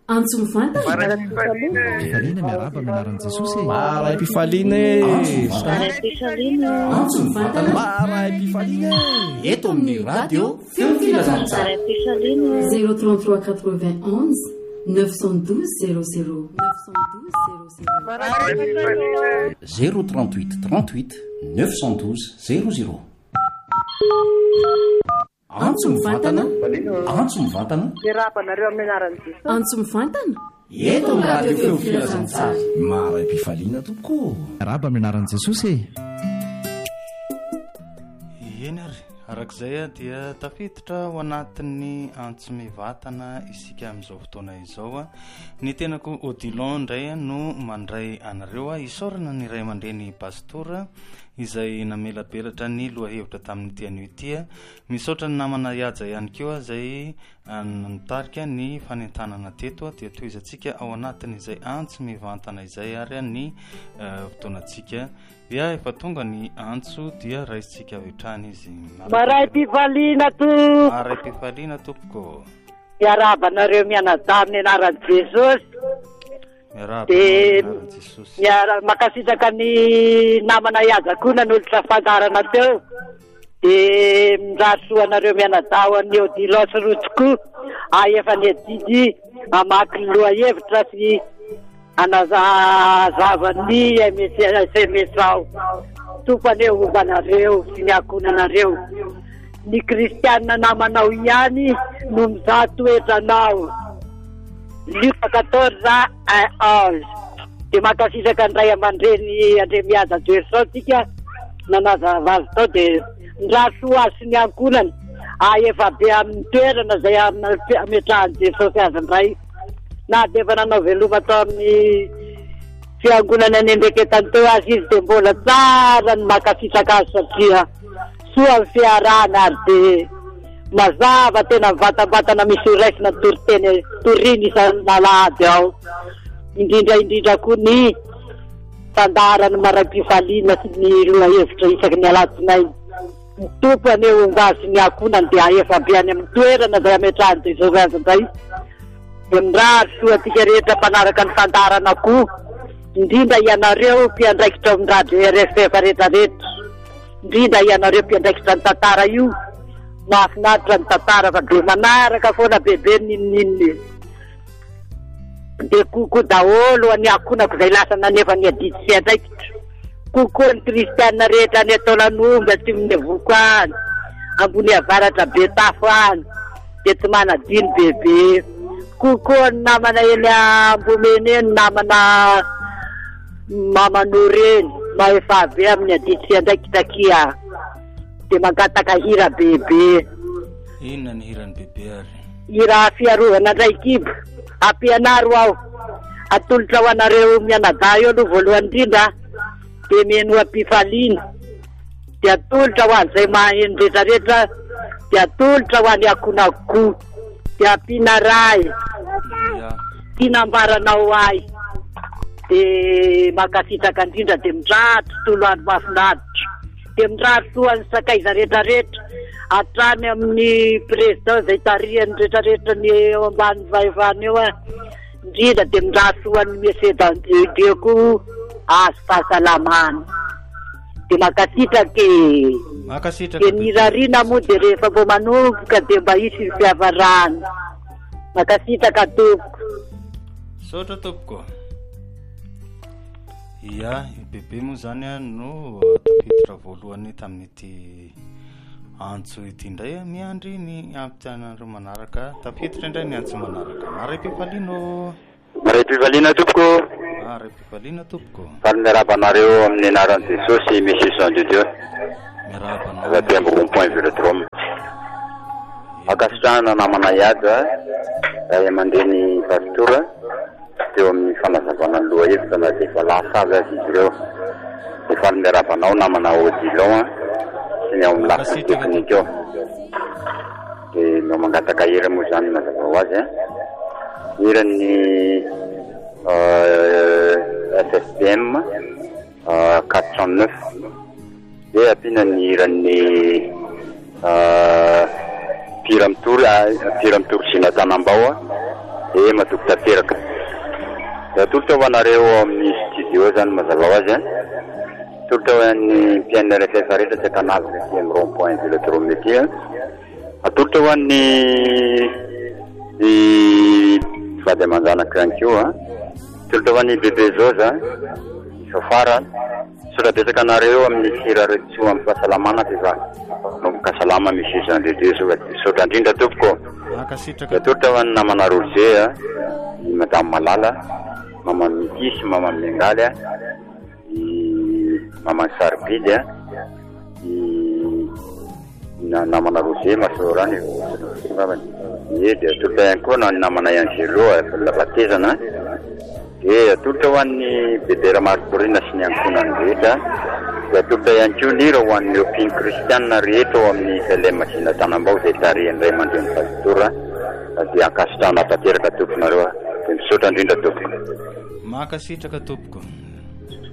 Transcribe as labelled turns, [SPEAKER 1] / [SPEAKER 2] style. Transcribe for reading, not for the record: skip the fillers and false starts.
[SPEAKER 1] antso mivantana
[SPEAKER 2] pifaliana miaraba minaran'i jesosy
[SPEAKER 3] maray pifaliana
[SPEAKER 1] antso mivantana
[SPEAKER 3] maray pifaliana
[SPEAKER 2] eto amin'ny radio feofilazantsara
[SPEAKER 1] 033 912 00
[SPEAKER 2] 038 38 912 00 antso mivantana antso mivantana
[SPEAKER 4] rabanareo amin'ny anaran'i Jesosy
[SPEAKER 1] antso mivantana
[SPEAKER 2] eto amin'ny radio feofilazantsara
[SPEAKER 3] maray pifaliana tokoa
[SPEAKER 2] miaraba amin'ny anaran'i jesosy
[SPEAKER 5] eny ary arak'izay a dia tafiditra ho anatin'ny antso mivantana isika amin'izao fotoana izao a ny tenako odilon indray no mandray anareo a isaorana ny ray aman-dreny pastora izay namelabelatra ny lohahevitra tamin'ny tian'io tia misaotra ny namana iaja ihany keo a izay nitarika ny fanentanana teto a dia toizantsika ao anatin'izay antso mivantana izay ary a ny fotoanantsika ia efa tonga ny antso dia raisitsika avetrany izy
[SPEAKER 4] maray pifaliana
[SPEAKER 5] maray pifaliana tompoko
[SPEAKER 4] miarabanareo mianadahy amin'ny anaran'i Jesosy
[SPEAKER 5] miaraba
[SPEAKER 4] makasitraka ny namana iazako nan'olotra fandarana teo dia mirasoa anareo mianadahy an'ny odilon sy rotsoko efa ny adidy amaky ny lohahevitra sy anazavany SMS-ao tompaneo hombanareo sy ny akonanareo ny kristianina namanao ihany no mizaha toetranao Luc 14:11 dia makasitraka ny ray aman-dreny Andremiaza Joerson tsika nanazavazy tao dia nirasoa azy sy ny ankonany efa be amin'ny toerana izay ametrahan'i Jesosy azy indray na dia efa nanao veloma tao amin'ny fiangonana ny endreketany teo azy izy dia mbola tsara ny makasitraka azy satria soa ny fiarahana ary dia mazava tena mivatambatana misy iraisina toriteny toriny isan'alahady ao indrindra koa ny tandarany maray pifaliana sy ny lohahevitra isaky ny alatsinainy mitompany eo ngazy ny akonany dia efa be any amin'ny toerana izay ametrahany Jesosy azy indray dia mirary soa atika rehetra mpanaraka ny fandarana koa indrindra ianareo mpiandraikitra amin'ny radio RFF rehetrarehetra indrindra ianareo mpiandraikitra ny tantara io mahafinaritra ny tantara fa dia manaraka foana bebe ninninny dia kokoa daholo any akonako izay lasa nanefa ny adidy sy andraikitra kokoa ny kristianina rehetra any ataolanomba sy minevoko any ambony avaratra be tafo any dia tsy manadiny bebe kokoa ny namana eny ambomeny eny namana maman'oreny maefa ave amin'ny adidy sy andraikitra kia dia mangataka hira bebe
[SPEAKER 5] inona ny hirany bebe ary
[SPEAKER 4] hira fiarovana indray kibo ampianaro aho atolotra ho anareo mianadahy eo aloha voalohany indrindra dia mihenoa pifaliana dia atolotra ho an'izay maheno rehetrarehetra dia atolotra ho any akonako dia ampiana ray tinambaranao ahy dia makasitraka indrindra dia miratro toloany mahafinaritra dia mirary soa ny sakaiza rehetrarehetra hatrany amin'ny président izay tarihany rehetrarehetra ny eo ambany vaivany eo indrindra dia mirary soa ny mesedandioko azo fahasalamana dia makasitraka nirariana moa dia rehefa mbo manomboka dia mba hisy ny fiavarana makasitraka tompoko
[SPEAKER 5] saotra tompoko ia bebe moa zany a no tafiditra voalohany tamin'ity antso ity indray a miandry ny ampitianareo manaraka tafiditra indray ny antso manaraka maray pifalino
[SPEAKER 6] maray pifaliana tompoko
[SPEAKER 5] maray pifaliana tompoko
[SPEAKER 6] faly miarabanareo amin'ny anaran'i Jesosy Monsieur Jean de Dieu
[SPEAKER 5] miarabanareo
[SPEAKER 6] temboko point Vélodrome akasitrahana namana iaja ray aman-dreny pastora teo amin'ny fanazavana ny lohahevitra na dia efa lasa avy azy izy ireo dia faly miarabanao namana odilon sy ny ao amin'ny lafiny teknika eo dia no mangataka hira moa zany mazava ho azy hiran'ny SSPM 409 dia ampiana ny hiran'ny Piramtour Zinatanambao dia matoky tanteraka. Dia atolotra ho anareo amin'ny studio zany mazava ho azy atolotra ho an'ny mpiaina rehefa rehetra tsy akanavy rehefa amin'ny rond-point Vélodrome ety atolotra ho an'ny vady aman-janaka ihany koa atolotra ho an'ny bebe zoza sofara sotra-betsaka anareo amin'ny firaretso amin'ny fahasalamana vehivavy nombokasalama misy izany lehibe sotra indrindra tompoko. Atolotra ho an'ny namana Roger i madame Malala, mamany Mitisy, mamany Mengaly mamany Sarbidy namana Roger Masorany dia atolotra ihany koa na namana Angelo labatezana. Dia atolotra ho an'ny Bedera Marcorina sy ny ankonany rehetra. Dia atolotra ihany koa nira ho an'ny Opiny Kristianina rehetra ao amin'ny Felemasiana Tanambao izay tarihany ray aman-dreny Pastora dia ankasitrana tanteraka tomponareo dia misaotra indrindra tompoko.
[SPEAKER 5] Makasitraka tompoko.